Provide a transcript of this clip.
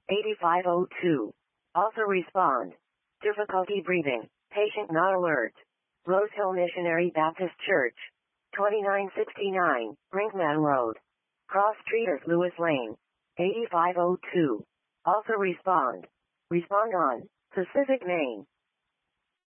8502. Also respond. Difficulty breathing. Patient not alert. Rose Hill Missionary Baptist Church. 2969, Brinkman Road. Cross Street is Lewis Lane. 8502. Also respond. Respond on Pacific Main.